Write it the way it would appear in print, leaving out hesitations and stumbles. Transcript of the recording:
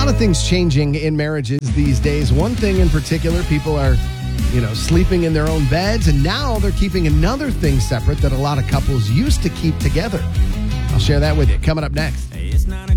lot of things changing in marriages these days. One thing in particular, people are, sleeping in their own beds, and now they're keeping another thing separate that a lot of couples used to keep together. I'll share that with you coming up next. It's not